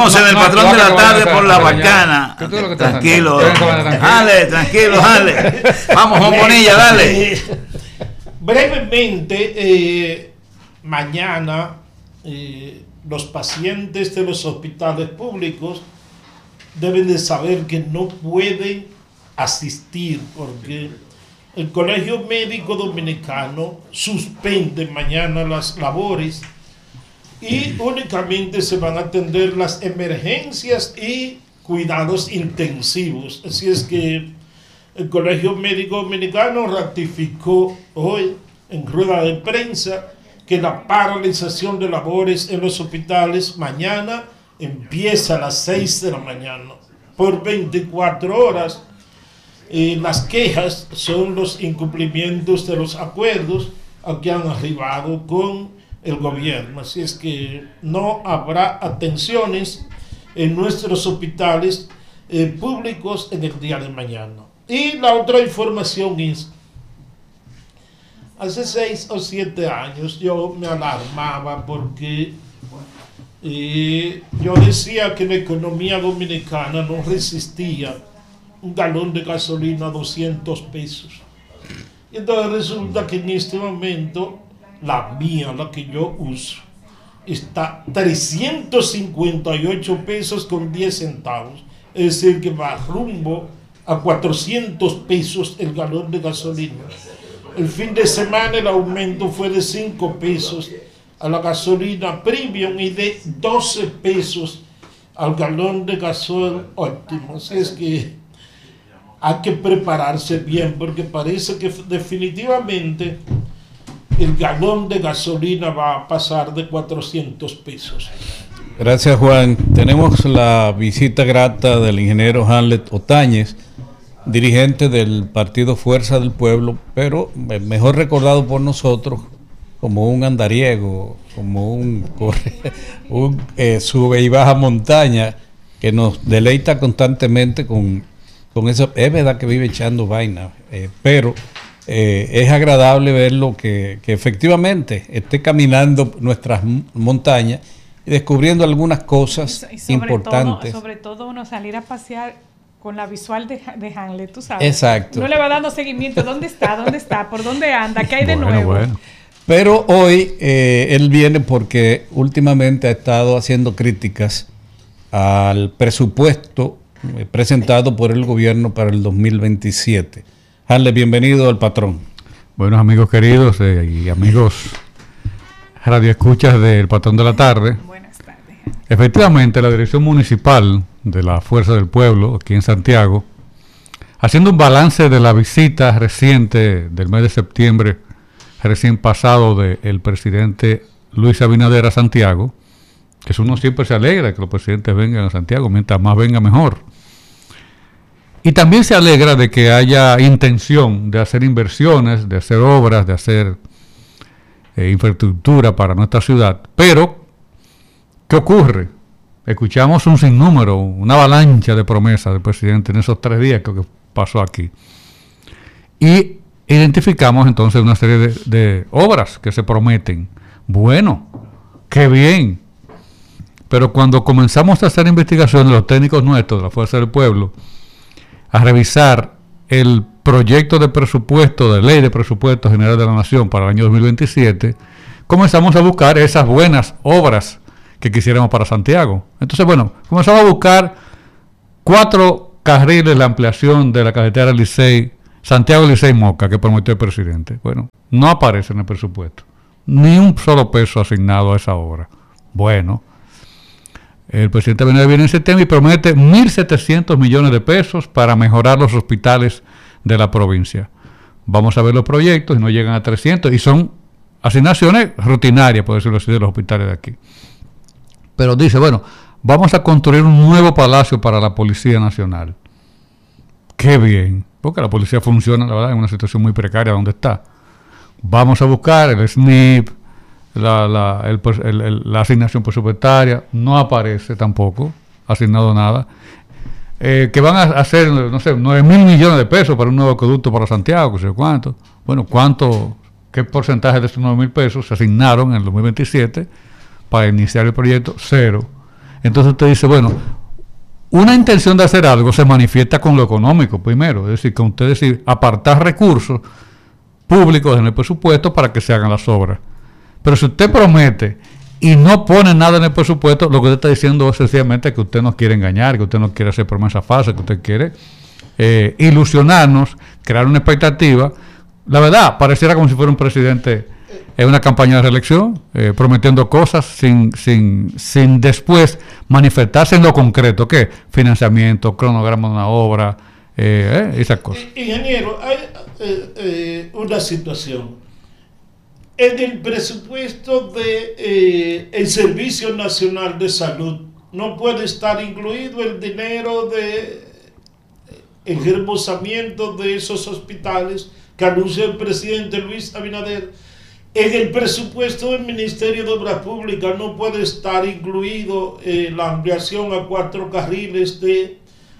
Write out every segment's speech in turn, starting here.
Estamos en el patrón de la tarde por la bacana. Tranquilo, dale, tranquilo, dale. Vamos, Juan Bonilla, dale. Brevemente, mañana los pacientes de los hospitales públicos deben de saber que no pueden asistir porque el Colegio Médico Dominicano suspende mañana las labores y únicamente se van a atender las emergencias y cuidados intensivos. Así es que el Colegio Médico Dominicano ratificó hoy en rueda de prensa que la paralización de labores en los hospitales mañana empieza a las 6 de la mañana por 24 horas. Las quejas son los incumplimientos de los acuerdos a que han arribado con el gobierno. Así es que no habrá atenciones en nuestros hospitales públicos en el día de mañana. Y la otra información es, hace 6 o 7 años yo me alarmaba porque yo decía que la economía dominicana no resistía un galón de gasolina a 200 pesos. Y entonces resulta que en este momento la mía, la que yo uso, está 358 pesos con 10 centavos. Es decir, que va rumbo a 400 pesos el galón de gasolina. El fin de semana el aumento fue de 5 pesos a la gasolina premium y de 12 pesos al galón de gasoil óptimo. Así es que hay que prepararse bien porque parece que definitivamente el galón de gasolina va a pasar de 400 pesos. Gracias, Juan. Tenemos la visita grata del ingeniero Hamlet Otañez, dirigente del partido Fuerza del Pueblo, pero mejor recordado por nosotros como un andariego, como un sube y baja montaña que nos deleita constantemente con eso. Es verdad que vive echando vaina, pero es agradable verlo que efectivamente esté caminando nuestras montañas y descubriendo algunas cosas importantes. Sobre todo uno salir a pasear con la visual de Hamlet, tú sabes. Exacto. No le va dando seguimiento. ¿Dónde está? ¿Por dónde anda? ¿Qué hay de nuevo? Bueno. Pero hoy él viene porque últimamente ha estado haciendo críticas al presupuesto presentado por el gobierno para el 2027. Hamlet, bienvenido al patrón. Buenos amigos queridos y amigos radioescuchas del Patrón de la Tarde. Buenas tardes. Efectivamente, la Dirección Municipal de la Fuerza del Pueblo, aquí en Santiago, haciendo un balance de la visita reciente del mes de septiembre, recién pasado, del presidente Luis Abinader a Santiago, que uno siempre se alegra de que los presidentes vengan a Santiago, mientras más venga mejor. Y también se alegra de que haya intención de hacer inversiones, de hacer obras, de hacer infraestructura para nuestra ciudad. Pero, ¿qué ocurre? Escuchamos un sinnúmero, una avalancha de promesas del presidente en esos 3 días que pasó aquí. Y identificamos entonces una serie de obras que se prometen. Bueno, qué bien. Pero cuando comenzamos a hacer investigaciones, los técnicos nuestros de la Fuerza del Pueblo, a revisar el proyecto de presupuesto, de ley de presupuesto general de la Nación para el año 2027, comenzamos a buscar esas buenas obras que quisiéramos para Santiago. Entonces, bueno, comenzamos a buscar 4 carriles, la ampliación de la carretera Santiago-Licey-Moca, que prometió el presidente. Bueno, no aparece en el presupuesto. Ni un solo peso asignado a esa obra. Bueno, el presidente Abinader viene en septiembre y promete 1.700 millones de pesos para mejorar los hospitales de la provincia. Vamos a ver los proyectos y no llegan a 300 y son asignaciones rutinarias, por decirlo así, de los hospitales de aquí. Pero dice, bueno, vamos a construir un nuevo palacio para la Policía Nacional. Qué bien, porque la policía funciona, la verdad, en una situación muy precaria donde está. Vamos a buscar el SNIP, la asignación presupuestaria, no aparece tampoco asignado nada. Que van a hacer, no sé, 9.000 millones de pesos para un nuevo acueducto para Santiago, no sé cuánto. Bueno, ¿qué porcentaje de esos 9.000 pesos se asignaron en el 2027 para iniciar el proyecto? 0. Entonces usted dice, bueno, una intención de hacer algo se manifiesta con lo económico primero, es decir, con usted decir, apartar recursos públicos en el presupuesto para que se hagan las obras. Pero si usted promete y no pone nada en el presupuesto, lo que usted está diciendo es sencillamente que usted nos quiere engañar, que usted no quiere hacer promesas falsas, que usted quiere ilusionarnos, crear una expectativa. La verdad, pareciera como si fuera un presidente en una campaña de reelección, prometiendo cosas sin después manifestarse en lo concreto, que financiamiento, cronograma de una obra, esas cosas. Ingeniero, hay una situación. En el presupuesto de el Servicio Nacional de Salud no puede estar incluido el dinero de el reembolsamiento de esos hospitales que anuncia el presidente Luis Abinader. En el presupuesto del Ministerio de Obras Públicas no puede estar incluido la ampliación a 4 carriles de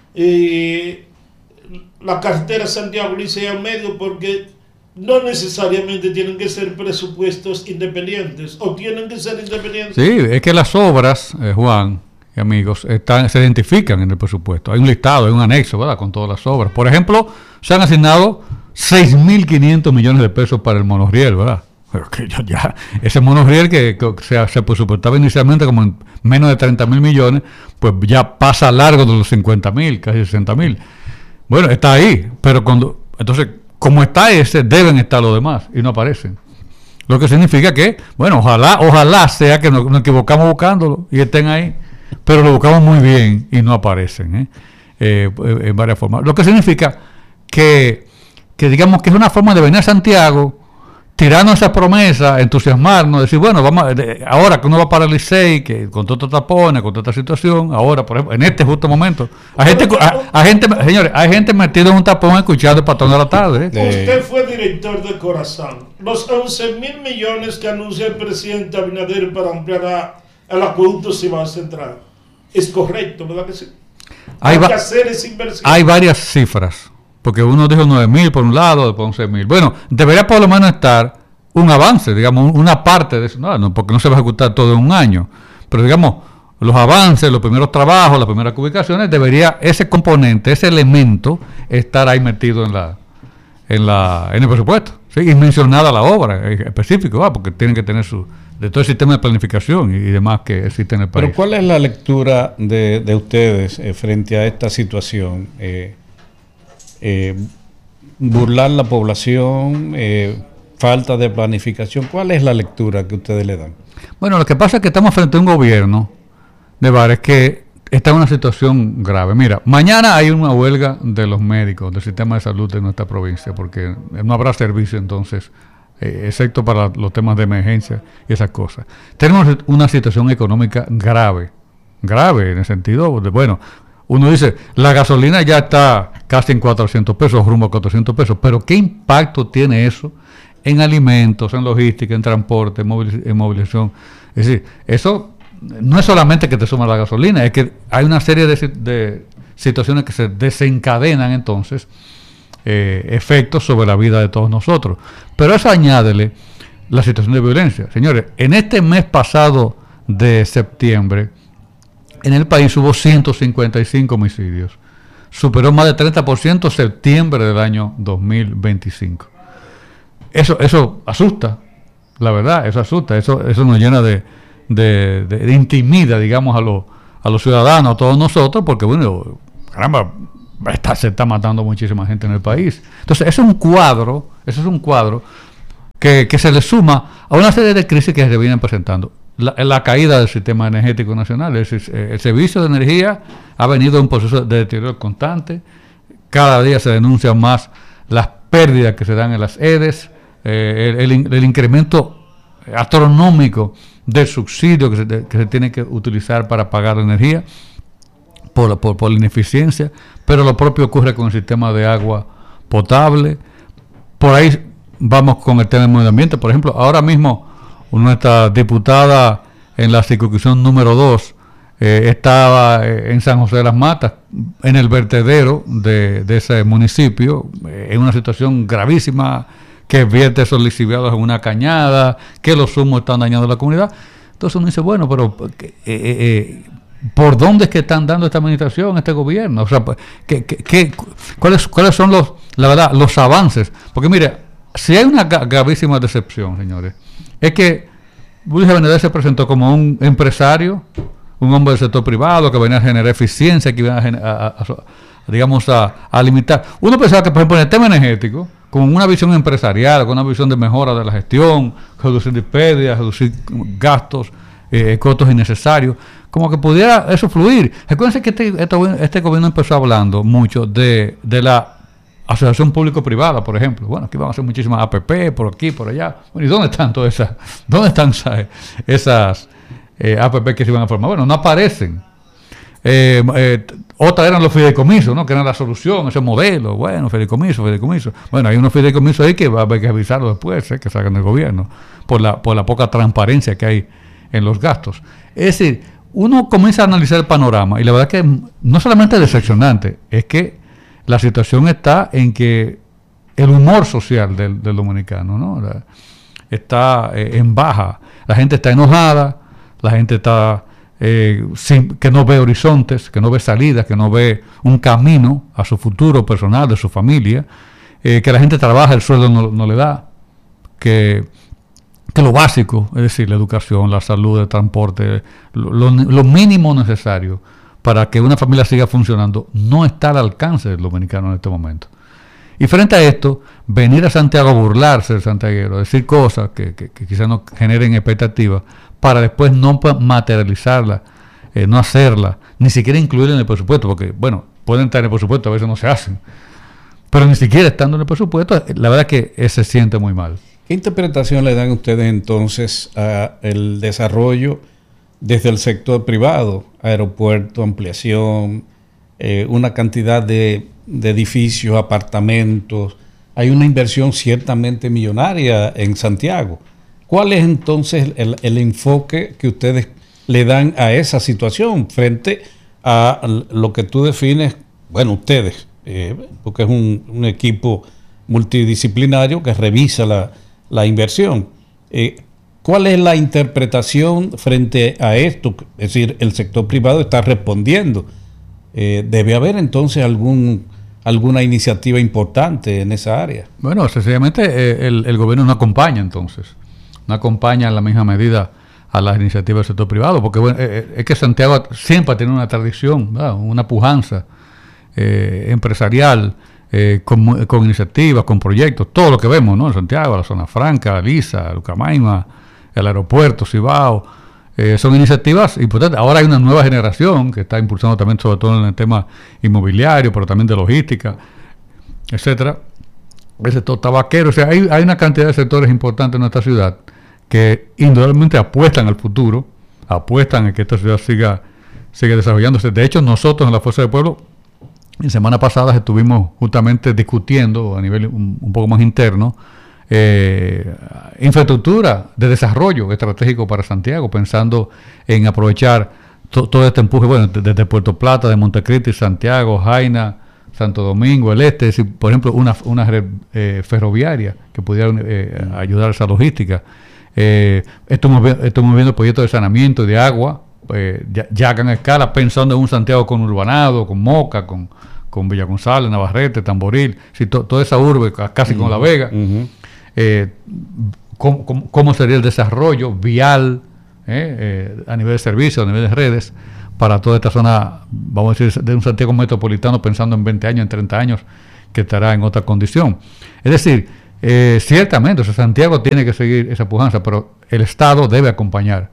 la carretera Santiago Licea Medio, porque no necesariamente tienen que ser presupuestos independientes, o tienen que ser independientes. Sí, es que las obras, Juan y amigos, se identifican en el presupuesto. Hay un listado, hay un anexo, ¿verdad?, con todas las obras. Por ejemplo, se han asignado 6.500 millones de pesos para el monorriel, ¿verdad? Pero que ya ese monorriel que se presupuestaba inicialmente como en menos de 30.000 millones, pues ya pasa largo de los 50.000, casi 60.000. Bueno, está ahí, pero entonces, como está ese, deben estar los demás y no aparecen. Lo que significa que, bueno, ojalá sea que nos equivocamos buscándolo y estén ahí, pero lo buscamos muy bien y no aparecen, en varias formas. Lo que significa que digamos que es una forma de venir a Santiago, tirarnos esa promesa, entusiasmarnos, decir, bueno, vamos ahora que uno va para el Licey, que con todos estos tapones, con toda esta situación, ahora, por ejemplo, en este justo momento, señores, hay gente metida en un tapón escuchando el patrón de la tarde. Usted fue director de Corazán. Los 11.000 millones que anuncia el presidente Abinader para ampliar el acueducto Cibao Central, es correcto, ¿verdad que sí? Hay que hacer esa inversión. Hay varias cifras, porque uno dijo 9.000 por un lado, después 11.000. Bueno, debería por lo menos estar un avance, digamos, una parte de eso, no, porque no se va a ejecutar todo en un año, pero digamos, los avances, los primeros trabajos, las primeras ubicaciones, debería ese componente, ese elemento, estar ahí metido en el presupuesto, ¿sí? Y mencionada la obra específica, porque tienen que tener de todo el sistema de planificación y demás que existe en el país. Pero ¿cuál es la lectura de ustedes frente a esta situación? Burlar la población, falta de planificación. ¿Cuál es la lectura que ustedes le dan? Bueno, lo que pasa es que estamos frente a un gobierno de bares que está en una situación grave. Mira, mañana hay una huelga de los médicos del sistema de salud de nuestra provincia, porque no habrá servicio entonces, excepto para los temas de emergencia y esas cosas. Tenemos una situación económica grave en el sentido de, bueno, uno dice, la gasolina ya está casi en 400 pesos, rumbo a 400 pesos, pero ¿qué impacto tiene eso en alimentos, en logística, en transporte, en movilización? Es decir, eso no es solamente que te suma la gasolina, es que hay una serie de situaciones que se desencadenan entonces efectos sobre la vida de todos nosotros. Pero eso añádele la situación de violencia. Señores, en este mes pasado de septiembre, en el país hubo 155 homicidios. Superó más de 30% septiembre del año 2025. Eso asusta, la verdad, eso asusta. Eso nos llena de intimida, digamos, a los ciudadanos, a todos nosotros, porque, bueno, caramba, se está matando muchísima gente en el país. Entonces, eso es un cuadro que se le suma a una serie de crisis que se vienen presentando. La caída del sistema energético nacional, el servicio de energía ha venido en un proceso de deterioro constante. Cada día se denuncian más las pérdidas que se dan en las EDES, el incremento astronómico del subsidio que se tiene que utilizar para pagar la energía por la ineficiencia, pero lo propio ocurre con el sistema de agua potable. Por ahí vamos con el tema del medio ambiente. Por ejemplo, ahora mismo nuestra diputada en la circunscripción número 2 estaba en San José de las Matas, en el vertedero de ese municipio, en una situación gravísima, que vierte esos lixiviados en una cañada, que los humos están dañando la comunidad. Entonces uno dice, bueno, pero ¿por dónde es que están dando esta administración, este gobierno? O sea, ¿cuáles son los avances? Porque mire, si hay una gravísima decepción, señores, es que Luis Abinader se presentó como un empresario, un hombre del sector privado que venía a generar eficiencia, que iba a limitar. Uno pensaba que, por ejemplo, en el tema energético, con una visión empresarial, con una visión de mejora de la gestión, reducir despedidas, reducir gastos, costos innecesarios, como que pudiera eso fluir. Recuérdense que este gobierno empezó hablando mucho de la asociación público-privada, por ejemplo. Bueno, aquí van a hacer muchísimas APP, por aquí, por allá. Bueno, ¿y dónde están todas esas? ¿Dónde están esas APP que se iban a formar? Bueno, no aparecen. Otras eran los fideicomisos, ¿no? Que eran la solución, ese modelo. Bueno, fideicomiso. Bueno, hay unos fideicomisos ahí que va a haber que avisarlo después, que salgan del gobierno, por la poca transparencia que hay en los gastos. Es decir, uno comienza a analizar el panorama y la verdad que no solamente es decepcionante, es que la situación está en que el humor social del dominicano, ¿no? Está en baja. La gente está enojada, la gente está que no ve horizontes, que no ve salidas, que no ve un camino a su futuro personal, de su familia, que la gente trabaja, el sueldo no le da, que lo básico, es decir, la educación, la salud, el transporte, lo mínimo necesario para que una familia siga funcionando, no está al alcance del dominicano en este momento. Y frente a esto, venir a Santiago a burlarse del santiaguero, decir cosas que quizás no generen expectativas, para después no materializarla, no hacerla, ni siquiera incluirla en el presupuesto, porque, bueno, pueden estar en el presupuesto, a veces no se hacen, pero ni siquiera estando en el presupuesto, la verdad es que se siente muy mal. ¿Qué interpretación le dan ustedes entonces al desarrollo desde el sector privado? Aeropuerto, ampliación, una cantidad de edificios, apartamentos. Hay una inversión ciertamente millonaria en Santiago. ¿Cuál es entonces el enfoque que ustedes le dan a esa situación frente a lo que tú defines, bueno, ustedes, porque es un equipo multidisciplinario que revisa la inversión? ¿Cuál es la interpretación frente a esto? Es decir, el sector privado está respondiendo. ¿Debe haber entonces alguna iniciativa importante en esa área? Bueno, sencillamente el gobierno no acompaña entonces. No acompaña en la misma medida a las iniciativas del sector privado, porque bueno, es que Santiago siempre ha tenido una tradición, ¿verdad? Una pujanza empresarial, con iniciativas, con proyectos, todo lo que vemos, ¿no? En Santiago, la zona franca, Lisa, Lucamaima, el aeropuerto, Cibao, son iniciativas importantes. Ahora hay una nueva generación que está impulsando también, sobre todo en el tema inmobiliario, pero también de logística, etcétera. El sector tabaquero, o sea, hay una cantidad de sectores importantes en nuestra ciudad que indudablemente apuestan al futuro, apuestan a que esta ciudad siga desarrollándose. De hecho, nosotros en la Fuerza del Pueblo, en semana pasada estuvimos justamente discutiendo a nivel un poco más interno infraestructura de desarrollo estratégico para Santiago, pensando en aprovechar todo este empuje, bueno, desde Puerto Plata, de Montecristi, Santiago, Jaina, Santo Domingo, el este, es decir, por ejemplo, una red ferroviaria que pudiera ayudar a esa logística. Estamos viendo proyectos de saneamiento y de agua, ya a escala, pensando en un Santiago con urbanado, con Moca, con Villa González, Navarrete, Tamboril, sí, toda esa urbe, casi con La Vega. ¿Cómo sería el desarrollo vial a nivel de servicios, a nivel de redes, para toda esta zona, vamos a decir, de un Santiago metropolitano, pensando en 20 años, en 30 años, que estará en otra condición? Es decir, ciertamente, o sea, Santiago tiene que seguir esa pujanza, pero el Estado debe acompañar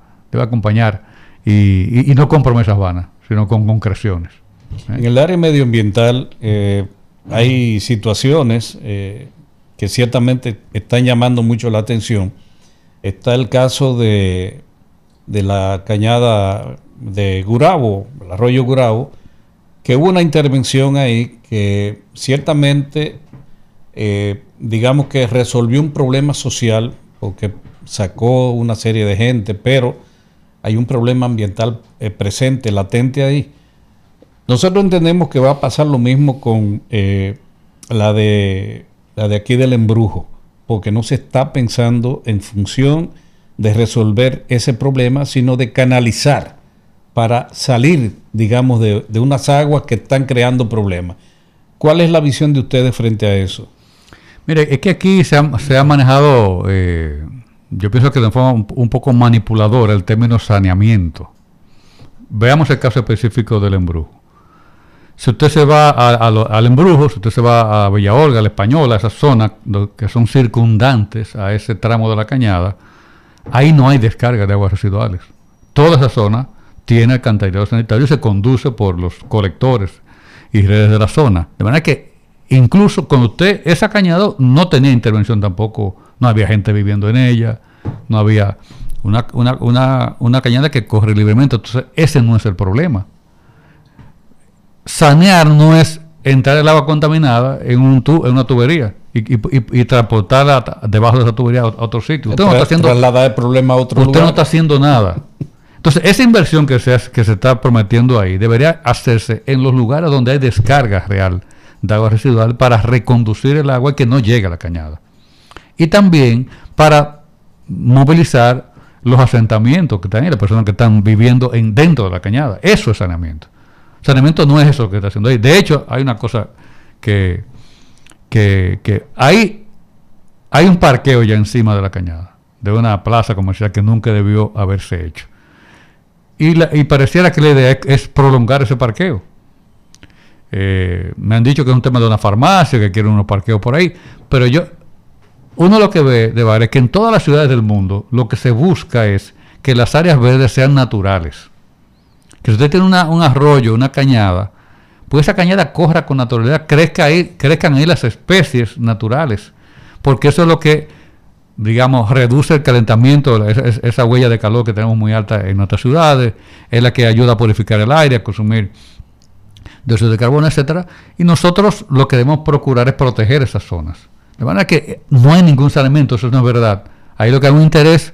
y no con promesas vanas, sino con concreciones. En el área medioambiental hay situaciones que ciertamente están llamando mucho la atención. Está el caso de la cañada de Gurabo, el arroyo Gurabo, que hubo una intervención ahí que ciertamente, digamos que resolvió un problema social, porque sacó una serie de gente, pero hay un problema ambiental presente, latente ahí. Nosotros entendemos que va a pasar lo mismo con la de aquí del Embrujo, porque no se está pensando en función de resolver ese problema, sino de canalizar para salir, digamos, de unas aguas que están creando problemas. ¿Cuál es la visión de ustedes frente a eso? Mire, es que aquí se ha manejado, yo pienso que de forma un poco manipuladora el término saneamiento. Veamos el caso específico del embrujo. Si usted se va al embrujo, si usted se va a Villa Olga, a La Española, a esas zonas que son circundantes a ese tramo de la cañada, ahí no hay descarga de aguas residuales. Toda esa zona tiene alcantarillado sanitario y se conduce por los colectores y redes de la zona. De manera que incluso cuando usted, esa cañada no tenía intervención tampoco, no había gente viviendo en ella, no había una cañada que corre libremente. Entonces ese no es el problema. Sanear no es entrar el agua contaminada en una tubería y transportarla debajo de esa tubería a otro sitio. Usted no está haciendo, trasladar el problema a otro lugar. Usted no está haciendo nada. Entonces, esa inversión que se está prometiendo ahí debería hacerse en los lugares donde hay descarga real de agua residual para reconducir el agua y que no llegue a la cañada. Y también para movilizar los asentamientos que están ahí, las personas que están viviendo dentro de la cañada. Eso es saneamiento. Saneamiento no es eso que está haciendo ahí. De hecho, hay una cosa que hay un parqueo ya encima de la cañada, de una plaza comercial que nunca debió haberse hecho. Y pareciera que la idea es prolongar ese parqueo. Me han dicho que es un tema de una farmacia, que quieren unos parqueos por ahí, pero uno lo que ve de varios es que en todas las ciudades del mundo lo que se busca es que las áreas verdes sean naturales. Que si usted tiene un arroyo, una cañada, pues esa cañada corra con naturalidad, crezcan ahí las especies naturales, porque eso es lo que, digamos, reduce el calentamiento, esa huella de calor que tenemos muy alta en nuestras ciudades, es la que ayuda a purificar el aire, a consumir dióxido de carbono, etcétera. Y nosotros lo que debemos procurar es proteger esas zonas. De manera que no hay ningún saneamiento, eso no es verdad. Ahí lo que hay un interés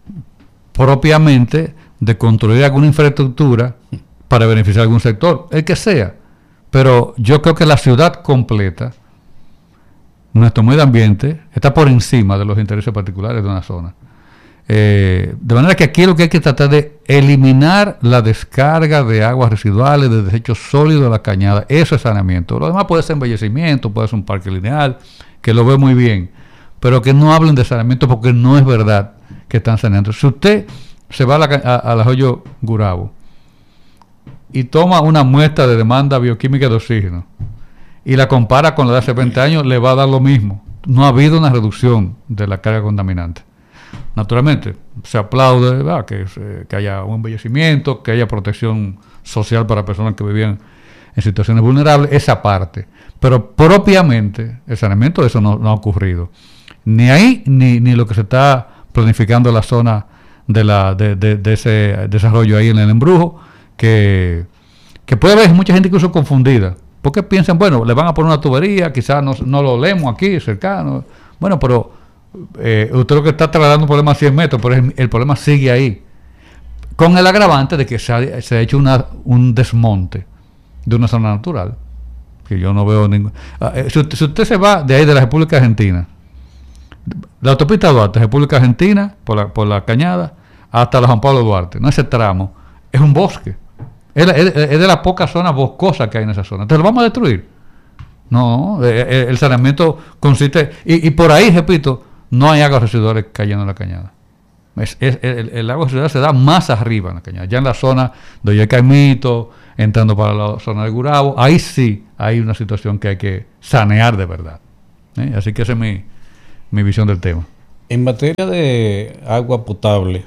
propiamente de construir alguna infraestructura para beneficiar a algún sector, el que sea. Pero yo creo que la ciudad completa, nuestro medio ambiente, está por encima de los intereses particulares de una zona. De manera que aquí lo que hay que tratar de eliminar la descarga de aguas residuales, de desechos sólidos de la cañada. Eso es saneamiento. Lo demás puede ser embellecimiento, puede ser un parque lineal, que lo ve muy bien, pero que no hablen de saneamiento porque no es verdad que están saneando. Si usted se va al arroyo Gurabo y toma una muestra de demanda bioquímica de oxígeno y la compara con la de hace 20 años, le va a dar lo mismo. No ha habido una reducción de la carga contaminante. Naturalmente, se aplaude, ¿verdad?, que haya un embellecimiento, que haya protección social para personas que vivían en situaciones vulnerables, esa parte. Pero propiamente, el saneamiento de eso no ha ocurrido. Ni ahí, ni lo que se está planificando en la zona de ese desarrollo ahí en el embrujo, que puede haber mucha gente incluso confundida, porque piensan, bueno, le van a poner una tubería, quizás no lo leemos aquí, cercano, bueno, pero usted lo que está trasladando un problema a 100 metros, pero el problema sigue ahí, con el agravante de que se ha hecho un desmonte de una zona natural, que yo no veo ningún... Si usted se va de ahí de la República Argentina, la autopista Duarte, República Argentina, por la cañada, hasta la Juan Pablo Duarte, no, ese tramo es un bosque, es de las pocas zonas boscosas que hay en esa zona. Entonces, ¿lo vamos a destruir? No, el saneamiento consiste, y por ahí, repito, no hay aguas residuales cayendo en la cañada. El agua residual se da más arriba en la cañada, ya en la zona de Yacaimito, entrando para la zona de Gurabo, ahí sí hay una situación que hay que sanear de verdad. Así que esa es mi visión del tema. En materia de agua potable,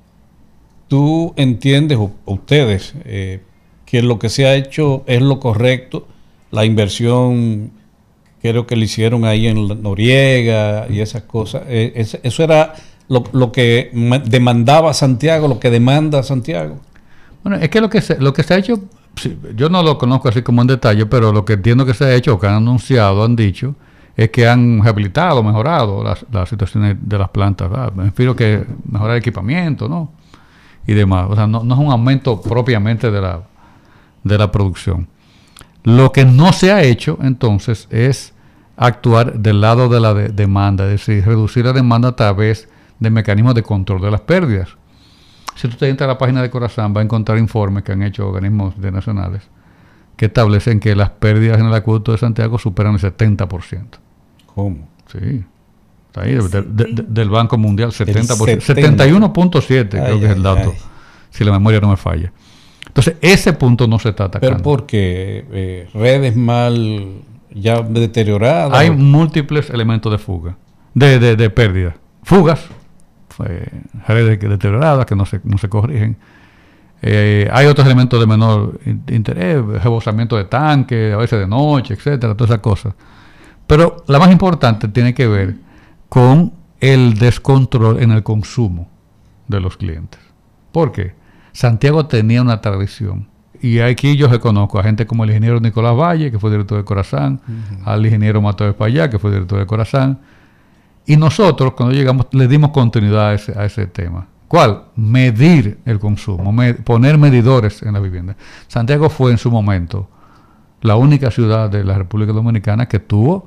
¿tú entiendes, o ustedes, que lo que se ha hecho es lo correcto? La inversión, creo que le hicieron ahí en Noriega y esas cosas, eso era lo que demandaba Santiago, lo que demanda Santiago. Bueno, es que lo que se ha hecho, sí, yo no lo conozco así como en detalle, pero lo que entiendo que se ha hecho, o que han anunciado, han dicho, es que han rehabilitado, mejorado las situaciones de las plantas, ¿verdad? Me refiero que mejorar el equipamiento, ¿no?, y demás. O sea, no es un aumento propiamente de la producción. Lo que no se ha hecho, entonces, es actuar del lado de la demanda, es decir, reducir la demanda a través de mecanismos de control de las pérdidas. Si tú te entras a la página de Corazán, va a encontrar informes que han hecho organismos internacionales que establecen que las pérdidas en el acueducto de Santiago superan el 70%. ¿Cómo? Sí. Está ahí, del Banco Mundial, 70%. 71.7 creo que es el dato, si la memoria no me falla. Entonces, ese punto no se está atacando. ¿Pero por qué? ¿Redes mal ya deterioradas? Hay múltiples elementos de fuga, de pérdida. Fugas, redes deterioradas que no se corrigen. Hay otros elementos de menor interés, rebosamiento de tanques, a veces de noche, etcétera, todas esas cosas. Pero la más importante tiene que ver con el descontrol en el consumo de los clientes. ¿Por qué? Santiago tenía una tradición, y aquí yo reconozco a gente como el ingeniero Nicolás Valle, que fue director de Corazán, al ingeniero Mateo Espaillá, que fue director de Corazán, y nosotros cuando llegamos le dimos continuidad a ese tema. ¿Cuál? Medir el consumo, poner medidores en la vivienda. Santiago fue en su momento la única ciudad de la República Dominicana que tuvo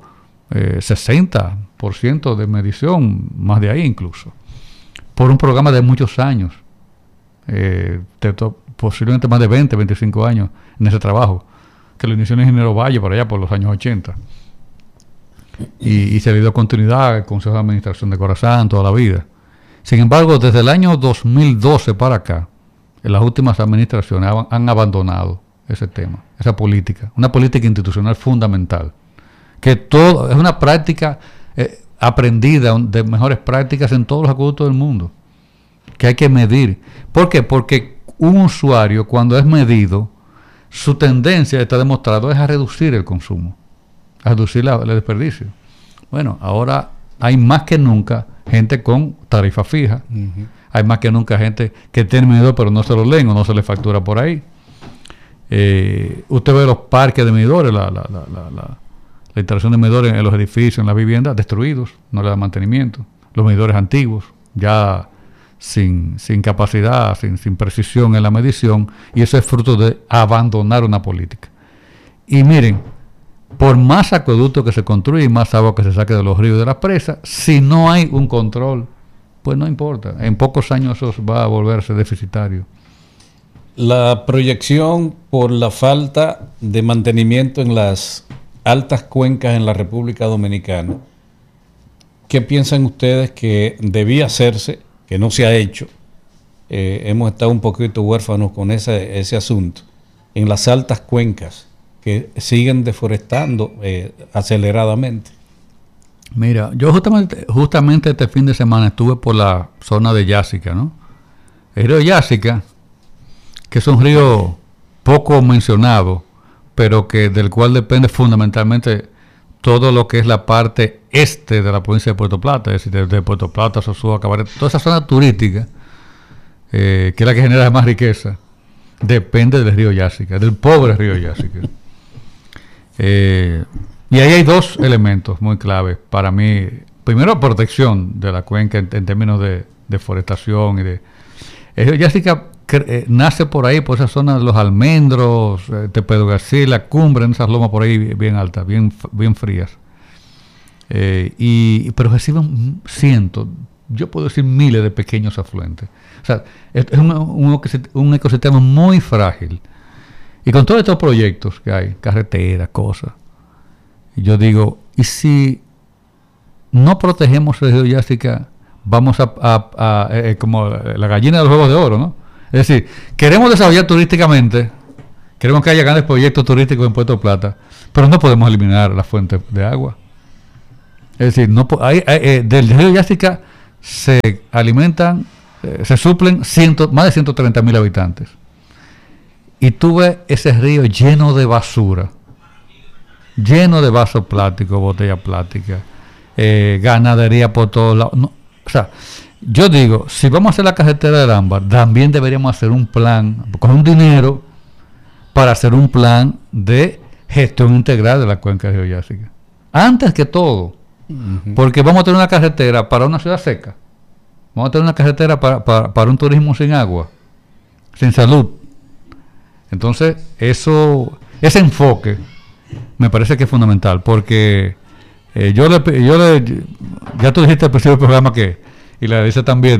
60% de medición, más de ahí incluso, por un programa de muchos años, posiblemente más de 20, 25 años en ese trabajo, que lo inició el ingeniero Valle por allá por los años 80. Y se le dio continuidad al Consejo de Administración de Corazán toda la vida. Sin embargo, desde el año 2012 para acá, en las últimas administraciones han abandonado ese tema, esa política, una política institucional fundamental, que todo es una práctica aprendida de mejores prácticas en todos los acueductos del mundo, que hay que medir. ¿Por qué? Porque un usuario, cuando es medido, su tendencia, está demostrado, es a reducir el consumo, a reducir el desperdicio. Bueno, ahora hay más que nunca gente con tarifa fija, hay más que nunca gente que tiene medidor pero no se lo leen o no se le factura por ahí. Usted ve los parques de medidores, la instalación de medidores en los edificios, en las viviendas, destruidos, no le da mantenimiento. Los medidores antiguos, ya sin capacidad, sin precisión en la medición, y eso es fruto de abandonar una política. Y miren, por más acueducto que se construye y más agua que se saque de los ríos y de las presas, si no hay un control, pues no importa. En pocos años eso va a volverse deficitario. La proyección por la falta de mantenimiento en las altas cuencas en la República Dominicana, ¿qué piensan ustedes que debía hacerse, que no se ha hecho? Hemos estado un poquito huérfanos con ese asunto. En las altas cuencas, que siguen deforestando aceleradamente. Mira, yo justamente este fin de semana estuve por la zona de Yásica, ¿no? El río Yásica, que es un río poco mencionado, pero del cual depende fundamentalmente todo lo que es la parte este de la provincia de Puerto Plata, es decir, de Puerto Plata, Sosúa, Cabarete, toda esa zona turística, que es la que genera más riqueza, depende del río Yásica, del pobre río Yásica. Y ahí hay dos elementos muy claves para mí. Primero, protección de la cuenca en términos de deforestación y de... El río Yásica nace por ahí, por esa zona de los Almendros, Tepedo García, la Cumbre, en esas lomas por ahí bien altas, bien frías. Pero reciben cientos, yo puedo decir miles de pequeños afluentes. O sea, es un ecosistema muy frágil. Y con todos estos proyectos que hay, carreteras, cosas, yo digo, ¿y si no protegemos el río Yásica, vamos a como la gallina de los huevos de oro, ¿no? Es decir, queremos desarrollar turísticamente, queremos que haya grandes proyectos turísticos en Puerto Plata, pero no podemos eliminar las fuentes de agua. Es decir, del río Yásica se alimentan, se suplen más de 130,000 habitantes. Y tú ves ese río lleno de basura, lleno de vasos plásticos, botellas plásticas, ganadería por todos lados. No, o sea, yo digo, si vamos a hacer la carretera del Ámbar, también deberíamos hacer un plan, con un dinero, para hacer un plan de gestión integral de la cuenca de río Yásica. Antes que todo, porque vamos a tener una carretera para una ciudad seca, vamos a tener una carretera para un turismo sin agua, sin salud. Entonces, ese enfoque me parece que es fundamental, porque ya tú dijiste al principio del programa y la dice también,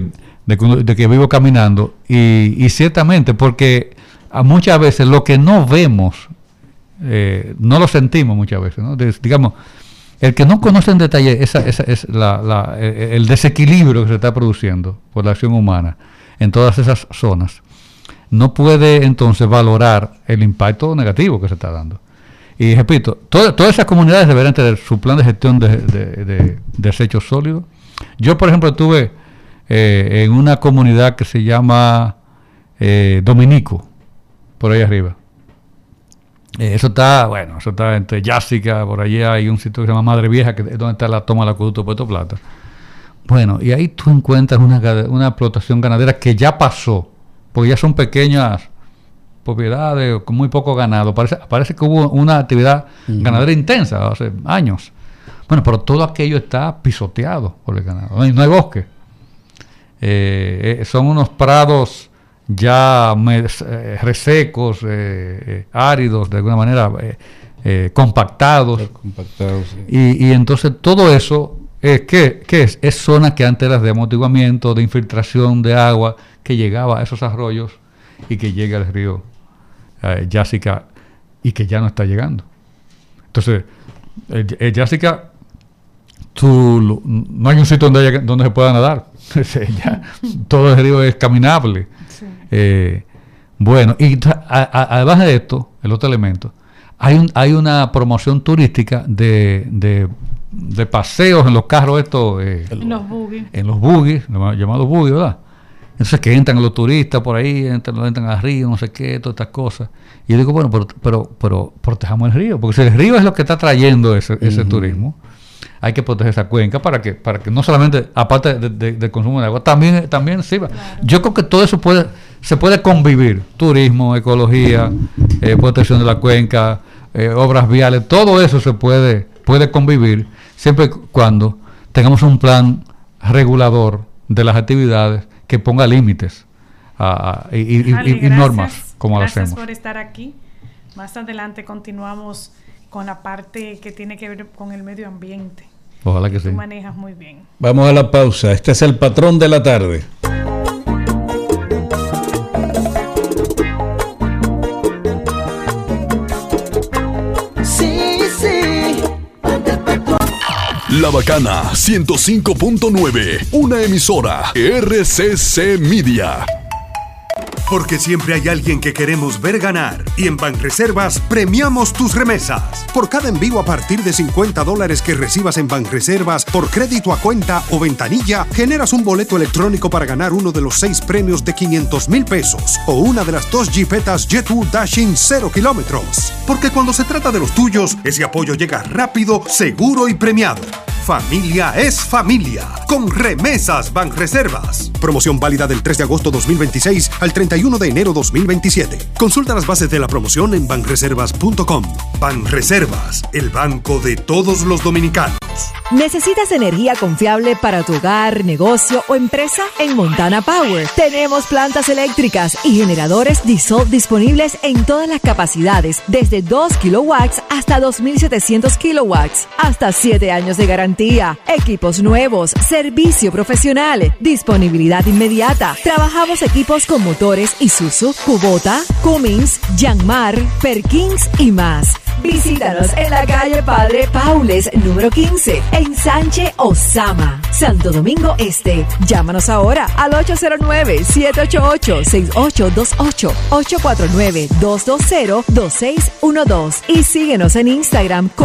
de que vivo caminando, y ciertamente, porque muchas veces lo que no vemos, no lo sentimos muchas veces, ¿no? Digamos, el que no conoce en detalle el desequilibrio que se está produciendo por la acción humana en todas esas zonas, no puede entonces valorar el impacto negativo que se está dando. Y repito, todas esas comunidades deberán tener su plan de gestión de desechos sólidos. Yo, por ejemplo, estuve en una comunidad que se llama Dominico, por ahí arriba. Eso está entre Jássica, por allí hay un sitio que se llama Madre Vieja, que es donde está la toma del acueducto de Puerto Plata. Bueno, y ahí tú encuentras una explotación ganadera que ya pasó, porque ya son pequeñas propiedades con muy poco ganado. Parece que hubo una actividad ganadera intensa hace años. Bueno, pero todo aquello está pisoteado por el ganado. No hay bosque. Son unos prados ya resecos, áridos, de alguna manera compactados. Sí. Y entonces todo eso, ¿qué es? Es zona que antes era de amortiguamiento, de infiltración de agua, que llegaba a esos arroyos y que llega al río Jássica, y que ya no está llegando. Entonces, el Jássica, no hay un sitio donde se pueda nadar. Todo el río es caminable. Sí. Bueno, y además de esto, el otro elemento, hay una promoción turística de paseos en los carros estos, en los buggies, llamados buggies, ¿verdad? Entonces que entran los turistas por ahí, entran al río, no sé qué, todas estas cosas. Y yo digo, bueno, pero protejamos el río, porque si el río es lo que está trayendo ese turismo, hay que proteger esa cuenca para que no solamente, aparte del consumo de agua, también sirva. Claro. Yo creo que todo eso se puede convivir: turismo, ecología, protección de la cuenca, obras viales, todo eso se puede convivir siempre y cuando tengamos un plan regulador de las actividades que ponga límites y normas, como lo hacemos. Gracias por estar aquí. Más adelante continuamos con la parte que tiene que ver con el medio ambiente. Ojalá que sí. Tú manejas muy bien. Vamos a la pausa. Este es el patrón de la tarde. La Bacana 105.9, una emisora RCC Media. Porque siempre hay alguien que queremos ver ganar. Y en Banreservas premiamos tus remesas. Por cada envío a partir de $50 que recibas en Banreservas por crédito a cuenta o ventanilla, generas un boleto electrónico para ganar uno de los 6 premios de $500,000 o una de las 2 jipetas Jet2 Dashing 0 kilómetros. Porque cuando se trata de los tuyos, ese apoyo llega rápido, seguro y premiado. Familia es familia. Con Remesas Banreservas. Promoción válida del 3 de agosto 2026 al 31 de enero 2027. Consulta las bases de la promoción en banreservas.com. Banreservas, el banco de todos los dominicanos. ¿Necesitas energía confiable para tu hogar, negocio o empresa? En Montana Power tenemos plantas eléctricas y generadores Dissolve disponibles en todas las capacidades, desde 2 kilowatts hasta 2.700 kilowatts, hasta 7 años de garantía, equipos nuevos, servicio profesional, disponibilidad inmediata. Trabajamos equipos con motores Isuzu, Kubota, Cummins, Yanmar, Perkins y más. Visítanos en la calle Padre Paules, número 15, en Sánchez Osama, Santo Domingo Este. Llámanos ahora al 809-788-6828, 849-220-2612 y síguenos en Instagram